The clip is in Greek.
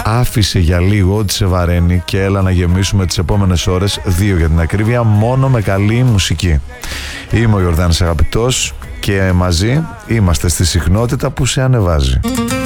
άφησε για λίγο ό,τι σε βαραίνει και έλα να γεμίσουμε τις επόμενες ώρες, 2 για την ακρίβεια, μόνο με καλή μουσική. Είμαι ο Ιορδάνης Αγαπητός και μαζί είμαστε στη συχνότητα που σε ανεβάζει.